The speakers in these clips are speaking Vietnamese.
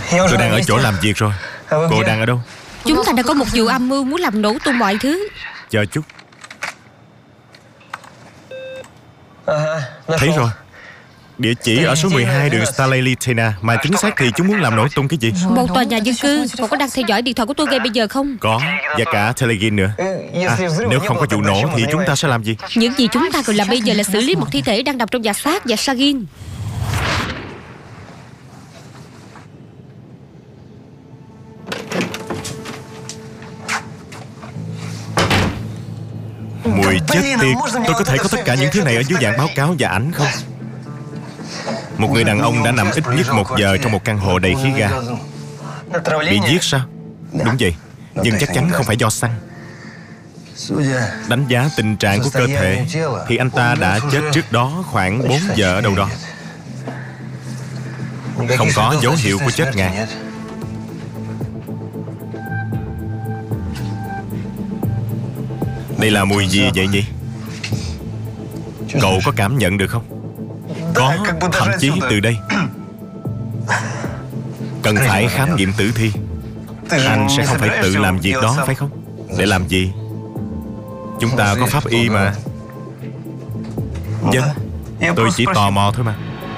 Tôi đang ở chỗ làm việc rồi. Cô đang ở đâu? Chúng ta đã có một vụ âm mưu muốn làm nổ tung mọi thứ. Chờ chút. Thấy rồi. Địa chỉ ở số 12 đường Starley Litena. Mà chính xác thì chúng muốn làm nổ tung cái gì? Một tòa nhà dân cư. Cậu có đang theo dõi điện thoại của tôi ngay bây giờ không? Có. Và cả Telegin nữa. Nếu không có vụ nổ thì chúng ta sẽ làm gì? Những gì chúng ta cần làm bây giờ là xử lý một thi thể đang nằm trong nhà xác và Sagin. Mùi chết tiệt. Tôi có thể có tất cả những thứ này ở dưới dạng báo cáo và ảnh không? Một người đàn ông đã nằm ít nhất 1 giờ trong một căn hộ đầy khí ga. Bị giết sao? Đúng vậy. Nhưng chắc chắn không phải do xăng. Đánh giá tình trạng của cơ thể thì anh ta đã chết trước đó khoảng 4 giờ ở đâu đó. Không có dấu hiệu của chết ngạt. Đây là mùi gì vậy nhỉ? Cậu có cảm nhận được không? Có, thậm chí từ đây. Cần phải khám nghiệm tử thi. Anh sẽ không phải tự làm việc đó phải không? Để làm gì? Chúng ta có pháp y mà. Vâng, tôi chỉ tò mò thôi mà.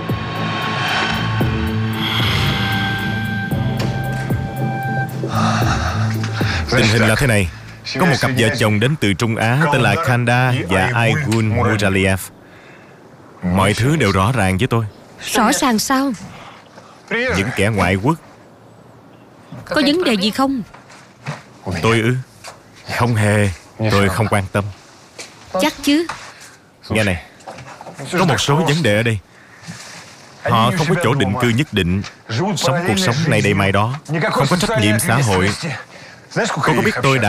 Tình hình là thế này. Có một cặp vợ chồng đến từ Trung Á tên là Kanda và Aygun Muraliev. Mọi thứ đều rõ ràng với tôi. Rõ ràng sao? Những kẻ ngoại quốc. Có vấn đề gì không? Tôi ư? Không hề. Tôi không quan tâm. Chắc chứ. Nghe này, có một số vấn đề ở đây. Họ không có chỗ định cư nhất định, sống cuộc sống này đây mai đó, không có trách nhiệm xã hội. Cô có biết tôi đã